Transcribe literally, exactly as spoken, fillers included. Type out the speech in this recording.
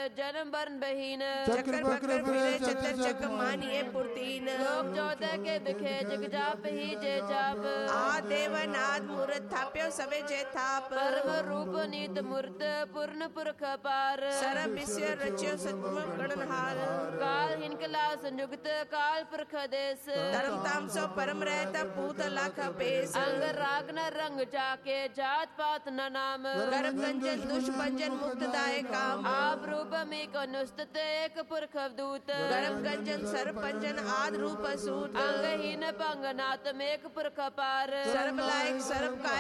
जन्म बरन बहीन चक्र बक्र फिरे चतर चक मानिए पुरतीन लोक चौदह के बिखे जग जाप ही जे जाप आ देवन आद मूर्त थाप्यो सवे जे थाप परम रूप नीत मूर्त पूर्ण पुरख पार सरब विषय रच्यो सतम गणनहार काल हिनकला संयुक्त काल पुरख देश धर्म ताम सो परम रहता पूत लाख पेश अंग राग न रंग जाके जात पात न नाम गर्भ गंजन दुष्पंजन मुक्त दाय काम आप रूप में कनुस्तत एक पुरख दूत गर्भ गंजन सरपंजन आद रूप सूत अंगहीन पंगनाथ में एक पुरख पार सर्व लायक सर्व काय